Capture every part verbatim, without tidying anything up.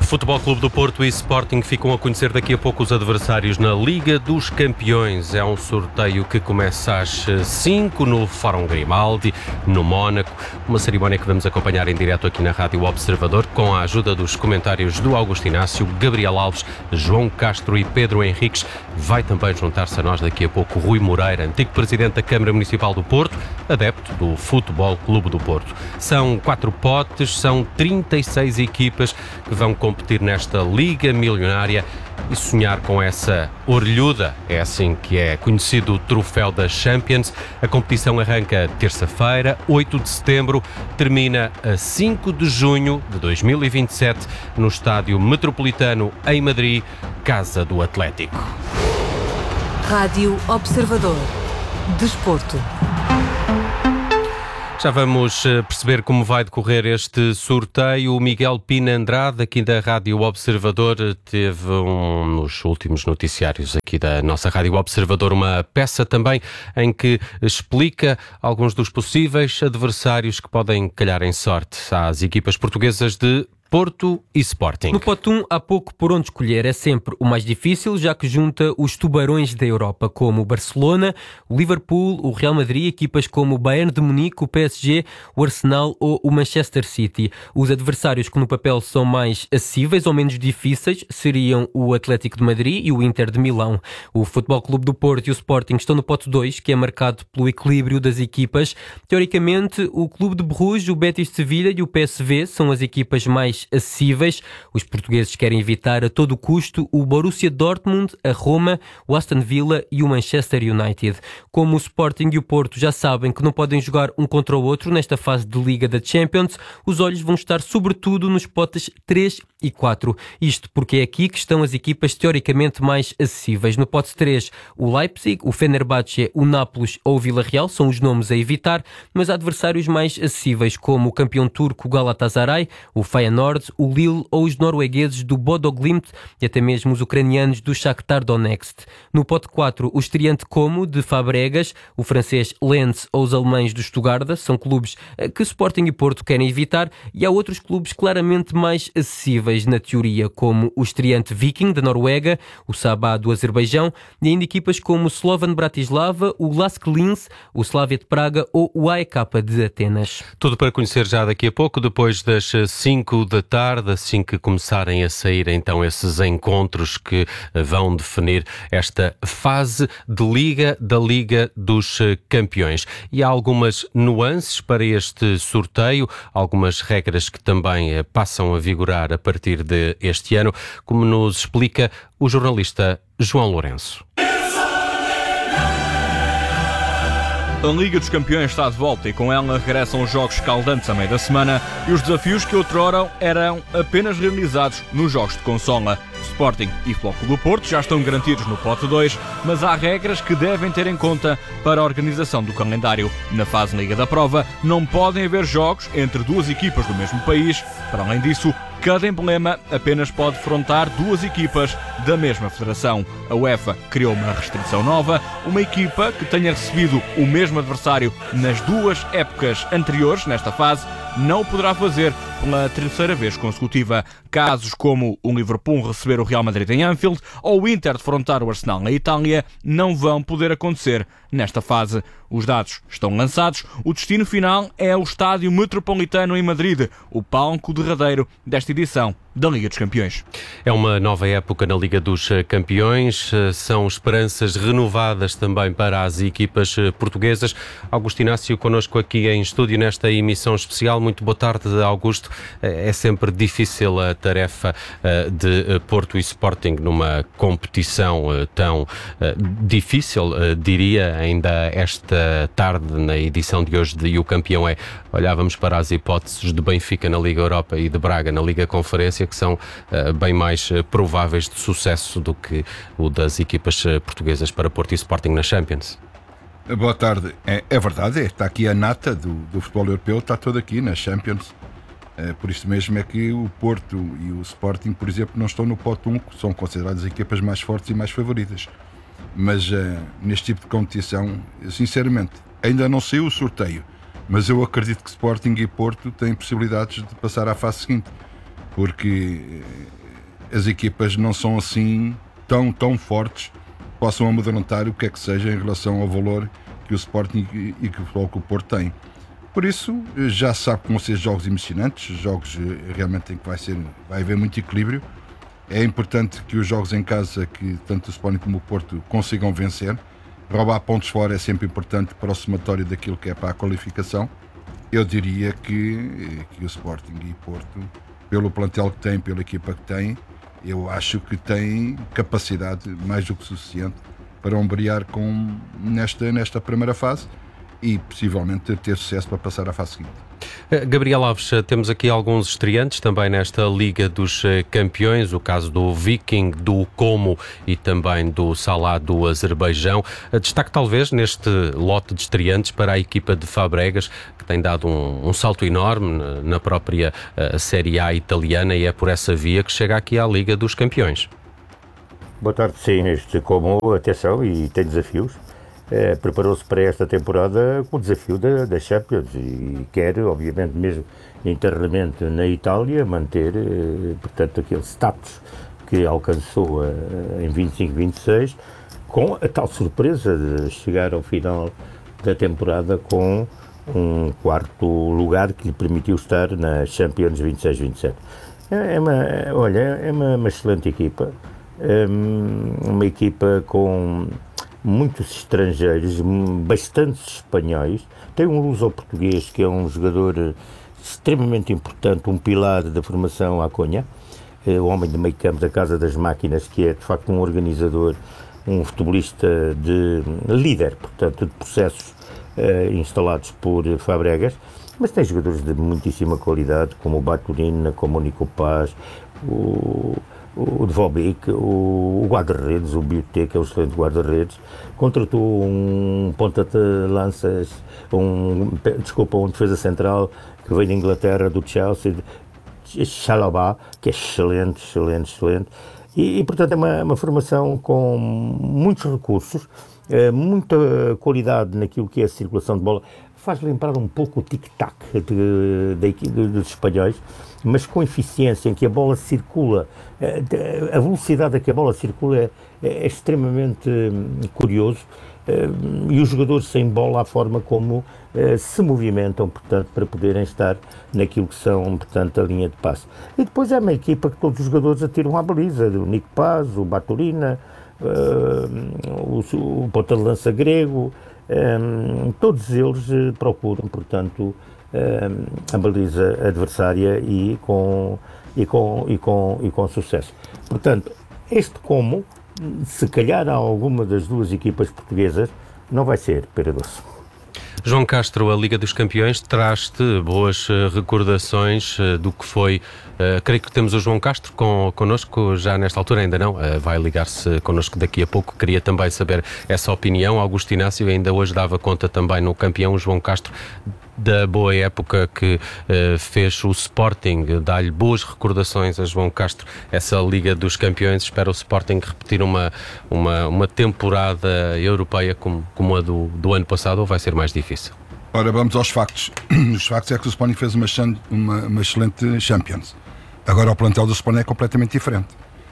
Futebol Clube do Porto e Sporting ficam a conhecer daqui a pouco os adversários na Liga dos Campeões. É um sorteio que começa às cinco no Fórum Grimaldi, no Mónaco. Uma cerimónia que vamos acompanhar em direto aqui na Rádio Observador, com a ajuda dos comentários do Augusto Inácio, Gabriel Alves, João Castro e Pedro Henriques. Vai também juntar-se a nós daqui a pouco Rui Moreira, antigo presidente da Câmara Municipal do Porto, adepto do Futebol Clube do Porto. São quatro potes, são trinta e seis equipas que vão competir nesta Liga Milionária e sonhar com essa orelhuda. É assim que é conhecido o troféu da Champions. A competição arranca terça-feira, oito de setembro, termina a cinco de junho de dois mil e vinte e sete no Estádio Metropolitano em Madrid, casa do Atlético. Rádio Observador. Desporto. Já vamos perceber como vai decorrer este sorteio. O Miguel Pina Andrade, aqui da Rádio Observador, teve um, nos últimos noticiários aqui da nossa Rádio Observador uma peça também em que explica alguns dos possíveis adversários que podem calhar em sorte às equipas portuguesas de Porto e Sporting. No pote um, há pouco por onde escolher. É sempre o mais difícil, já que junta os tubarões da Europa, como o Barcelona, o Liverpool, o Real Madrid, equipas como o Bayern de Munique, o P S G, o Arsenal ou o Manchester City. Os adversários que no papel são mais acessíveis ou menos difíceis seriam o Atlético de Madrid e o Inter de Milão. O Futebol Clube do Porto e o Sporting estão no pote dois, que é marcado pelo equilíbrio das equipas. Teoricamente, o Clube de Bruges, o Betis de Sevilha e o P S V são as equipas mais acessíveis. Os portugueses querem evitar a todo custo o Borussia Dortmund, a Roma, o Aston Villa e o Manchester United. Como o Sporting e o Porto já sabem que não podem jogar um contra o outro nesta fase de Liga da Champions, os olhos vão estar sobretudo nos potes três e quatro. Isto porque é aqui que estão as equipas teoricamente mais acessíveis. No pote três, o Leipzig, o Fenerbahçe, o Nápoles ou o Villarreal são os nomes a evitar, mas há adversários mais acessíveis como o campeão turco Galatasaray, o Feyenoord, o Lille ou os noruegueses do Bodo Glimt e até mesmo os ucranianos do Shakhtar Donetsk. No pote quatro, o estreante Como, de Fabregas, o francês Lens ou os alemães do Stuttgart são clubes que Sporting e Porto querem evitar, e há outros clubes claramente mais acessíveis na teoria, como o estreante Viking, da Noruega, o Sabah, do Azerbaijão, e ainda equipas como o Slovan Bratislava, o Lask Linz, o Slavia de Praga ou o A E K de Atenas. Tudo para conhecer já daqui a pouco, depois das cinco da tarde, assim que começarem a sair então esses encontros que vão definir esta fase de Liga da Liga dos Campeões. E há algumas nuances para este sorteio, algumas regras que também passam a vigorar a partir deste ano, como nos explica o jornalista João Lourenço. A Liga dos Campeões está de volta e com ela regressam os jogos escaldantes a meio da semana e os desafios que outrora eram apenas realizados nos jogos de consola. Sporting e Futebol Clube do Porto já estão garantidos no pote dois, mas há regras que devem ter em conta para a organização do calendário. Na fase Liga da Prova não podem haver jogos entre duas equipas do mesmo país. Para além disso, cada emblema apenas pode defrontar duas equipas da mesma federação. A UEFA criou uma restrição nova. Uma equipa que tenha recebido o mesmo adversário nas duas épocas anteriores, nesta fase, não o poderá fazer pela terceira vez consecutiva. Casos como o Liverpool receber o Real Madrid em Anfield ou o Inter defrontar o Arsenal na Itália não vão poder acontecer nesta fase. Os dados estão lançados. O destino final é o Estádio Metropolitano em Madrid, o palco derradeiro desta edição da Liga dos Campeões. É uma nova época na Liga dos Campeões, são esperanças renovadas também para as equipas portuguesas. Augusto Inácio connosco aqui em estúdio nesta emissão especial. Muito boa tarde, Augusto. É sempre difícil a tarefa de Porto e Sporting numa competição tão difícil, diria, ainda esta tarde na edição de hoje de E o Campeão é. Olhávamos para as hipóteses de Benfica na Liga Europa e de Braga na Liga Conferência, que são uh, bem mais uh, prováveis de sucesso do que o das equipas uh, portuguesas para Porto e Sporting na Champions. Boa tarde. É, é verdade, é, está aqui a nata do, do futebol europeu, está toda aqui na Champions. É, por isso mesmo é que o Porto e o Sporting, por exemplo, não estão no pote um, que são consideradas as equipas mais fortes e mais favoritas. Mas uh, neste tipo de competição, sinceramente, ainda não saiu o sorteio, mas eu acredito que Sporting e Porto têm possibilidades de passar à fase seguinte. porque as equipas não são assim tão, tão fortes que possam amedrontar o que é que seja em relação ao valor que o Sporting e que o Futebol Clube do Porto têm. Por isso, já se sabe que vão ser jogos emocionantes, jogos realmente em que vai, ser, vai haver muito equilíbrio. É importante que os jogos em casa, que tanto o Sporting como o Porto consigam vencer. Roubar pontos fora é sempre importante para o somatório daquilo que é para a qualificação. Eu diria que, que o Sporting e o Porto, pelo plantel que tem, pela equipa que tem, eu acho que tem capacidade mais do que suficiente para ombrear com, nesta, nesta primeira fase e possivelmente ter sucesso para passar à fase seguinte. Gabriel Alves, temos aqui alguns estreantes também nesta Liga dos Campeões, o caso do Viking, do Como e também do Salah do Azerbaijão. Destaque talvez neste lote de estreantes para a equipa de Fabregas, que tem dado um, um salto enorme na própria uh, Série A italiana, e é por essa via que chega aqui à Liga dos Campeões. Boa tarde, sim, este Como, atenção, e tem desafios. É, preparou-se para esta temporada com o desafio da, da Champions e quer, obviamente, mesmo internamente na Itália, manter, eh, portanto, aquele status que alcançou eh, em vinte e cinco vinte e seis, com a tal surpresa de chegar ao final da temporada com um quarto lugar que lhe permitiu estar na Champions vinte e seis vinte e sete. É, é uma, olha, é uma, uma excelente equipa, é uma equipa com muitos estrangeiros, bastantes espanhóis. Tem um luso-português que é um jogador extremamente importante, um pilar da formação à Cunha, o homem de meio campo da Casa das Máquinas, que é de facto um organizador, um futebolista de líder, portanto, de processos uh, instalados por Fabregas, mas tem jogadores de muitíssima qualidade, como o Baturina, como o Nico Paz, o o Dvobic, o, o guarda-redes, o Biote, que é o excelente guarda-redes, contratou um ponta de lanças, um, desculpa, um defesa central que veio da Inglaterra, do Chelsea, Chalobah, que é excelente, excelente, excelente, e, e portanto é uma, uma formação com muitos recursos, é, muita qualidade naquilo que é a circulação de bola. Faz lembrar um pouco o tic-tac de, de, de, dos espanhóis, mas com eficiência, em que a bola circula, a velocidade a que a bola circula é, é extremamente curioso, e os jogadores sem bola, a forma como se movimentam, portanto, para poderem estar naquilo que são, portanto, a linha de passe. E depois é uma equipa que todos os jogadores atiram à baliza, o Nico Paz, o Baturina, o, o ponta de lança grego, Um, todos eles uh, procuram, portanto, um, a baliza adversária e com, e, com, e, com, e com sucesso. Portanto, este Como, se calhar a alguma das duas equipas portuguesas, não vai ser pera doce. João Castro, a Liga dos Campeões traz-te boas uh, recordações uh, do que foi. Uh, creio que temos o João Castro com, connosco já nesta altura, ainda não, uh, vai ligar-se connosco daqui a pouco. Queria também saber essa opinião. Augusto Inácio ainda hoje dava conta também no campeão João Castro da boa época que uh, fez o Sporting. Dá-lhe boas recordações a João Castro essa Liga dos Campeões. Espera o Sporting repetir uma, uma, uma temporada europeia como, como a do, do ano passado, ou vai ser mais difícil? Ora, vamos aos factos. Os factos é que o Sporting fez uma, uma, uma excelente Champions. Agora o plantel do Sporting é completamente diferente.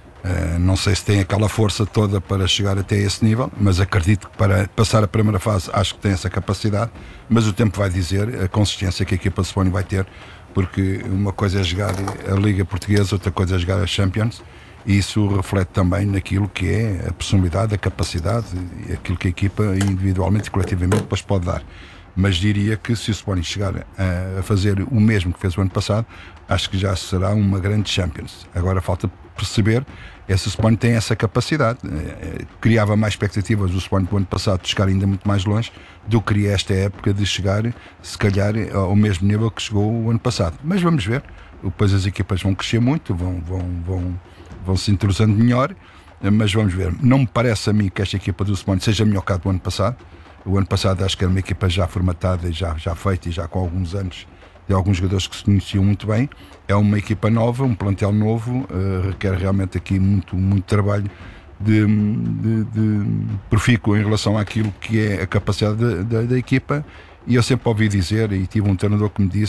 Uh, não sei se tem aquela força toda para chegar até esse nível, mas acredito que para passar a primeira fase acho que tem essa capacidade, mas o tempo vai dizer a consistência que a equipa do Sporting vai ter, porque uma coisa é jogar a Liga Portuguesa, outra coisa é jogar a Champions, e isso reflete também naquilo que é a personalidade, a capacidade e aquilo que a equipa individualmente e coletivamente depois pode dar. Mas diria que se o Sporting chegar a, a fazer o mesmo que fez o ano passado, acho que já será uma grande Champions. Agora falta perceber é se o Sporting tem essa capacidade. Criava mais expectativas do Sporting do ano passado de chegar ainda muito mais longe do que queria esta época de chegar, se calhar, ao mesmo nível que chegou o ano passado. Mas vamos ver. Depois as equipas vão crescer muito, vão, vão, vão, vão se entrosando melhor, mas vamos ver. Não me parece a mim que esta equipa do Sporting seja melhor que a do ano passado. O ano passado acho que era uma equipa já formatada, já, já feita e já com alguns anos, de alguns jogadores que se conheciam muito bem. É uma equipa nova, um plantel novo, uh, requer realmente aqui muito, muito trabalho de, de, de profícuo em relação àquilo que é a capacidade da, da, da equipa. E eu sempre ouvi dizer, e tive um treinador que me disse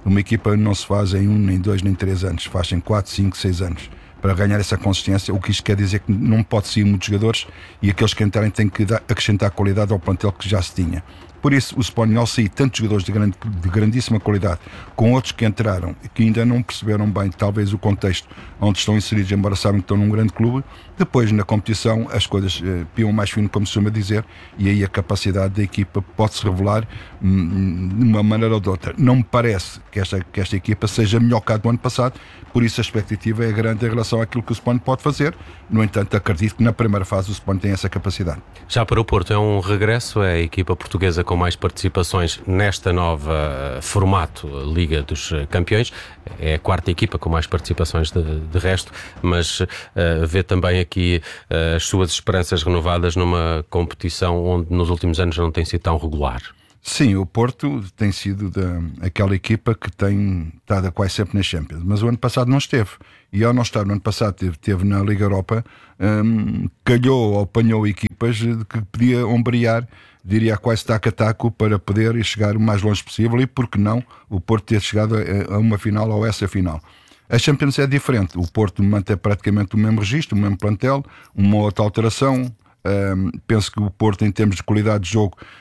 Uma equipa não se faz em um, nem dois, nem três anos, faz em quatro, cinco, seis anos. Para ganhar essa consistência, o que isto quer dizer que não pode sair muitos jogadores e aqueles que entrarem têm que dar, acrescentar qualidade ao plantel que já se tinha. Por isso, o Sporting, ao sair tantos jogadores de, grande, de grandíssima qualidade, com outros que entraram e que ainda não perceberam bem, talvez, o contexto onde estão inseridos, embora sabem que estão num grande clube, depois, na competição, as coisas eh, piam mais fino, como se costuma dizer, e aí a capacidade da equipa pode-se revelar hum, de uma maneira ou de outra. Não me parece que esta, que esta equipa seja melhor que a do ano passado, por isso a expectativa é grande em relação àquilo que o Sporting pode fazer. No entanto, acredito que na primeira fase o Sporting tem essa capacidade. Já para o Porto é um regresso, é a equipa portuguesa com mais participações nesta nova formato Liga dos Campeões, é a quarta equipa com mais participações de, de resto, mas uh, vê também aqui uh, as suas esperanças renovadas numa competição onde nos últimos anos não tem sido tão regular. Sim, o Porto tem sido da, aquela equipa que tem estado quase sempre nas Champions, mas o ano passado não esteve. E ao não estar no ano passado, teve, teve na Liga Europa, hum, calhou ou apanhou equipas que podia ombrear, diria quase taco a taco, para poder chegar o mais longe possível e, por que não, o Porto ter chegado a, a uma final ou essa final. A Champions é diferente, o Porto mantém praticamente o mesmo registro, o mesmo plantel, uma outra alteração. Um, penso que o Porto, em termos de qualidade de jogo,